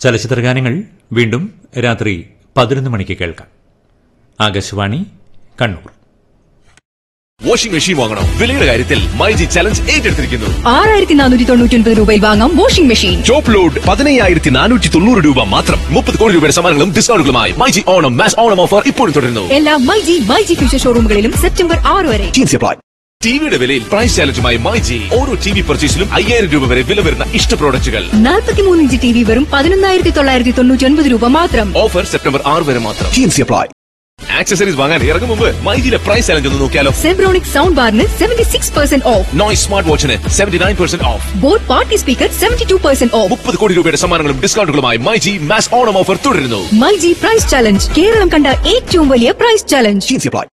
ചലച്ചിത്രഗാനങ്ങൾ വീണ്ടും രാത്രി 11 മണിക്ക് കേൾക്കാം. ആകാശവാണി കണ്ണൂർ. വാഷിംഗ് മെഷീൻ വാങ്ങണം, വിലയുടെ കാര്യത്തിൽ മൈജി ചലഞ്ച് ഏറ്റെടുത്തിരിക്കുന്നു. 6499 രൂപയിൽ വാങ്ങാം വാഷിംഗ് മെഷീൻ. ടോപ്പ് ലോഡ് 15490 രൂപ മാത്രം. 30 കോടി രൂപയുടെ സമ്മാനങ്ങളും ഡിസ്കൗണ്ടുകളുമായി മൈജി ഓണം മാസ് ഓണം ഓഫർ ഇപ്പോഴും തുടരുന്നു. എല്ലാ മൈജി ഫ്യൂച്ചർ ഷോറൂമുകളിലും സെപ്റ്റംബർ 6 വരെ. ടിവിയുടെ വിലയിൽ പ്രൈസ് ചാലഞ്ചുമായി മൈജി. ഓരോ ടിവി പർച്ചേസിലും 5000 രൂപ വരെ വില വരുന്ന ഇഷ്ട പ്രോഡക്റ്റുകൾ. 43 ഇഞ്ച് ടിവി വെറും 11,999 രൂപ മാത്രം. ഓഫർ സെപ്റ്റംബർ 6 വരെ മാത്രം. ആക്സസറീസ് വാങ്ങാൻ ഇറങ്ങും മുമ്പ് മൈജിയിലെ പ്രൈസ് ചലഞ്ച് ഒന്ന് നോക്കിയാലോ. സെബ്രോണിക് സൗണ്ട് ബാറിന് 76% of. Noise smart വാച്ചിന് 79% of. Boat party speaker 72% of. 30 കോടി രൂപയുടെ സമ്മാനങ്ങളും ഡിസ്കൗണ്ടുകളുമായി മൈജി മാസ് ഓണം ഓഫർ തുടരുന്നു. മൈജി പ്രൈസ് ചലഞ്ച്, കേരളം കണ്ട ഏറ്റവും വലിയ പ്രൈസ് ചലഞ്ച്.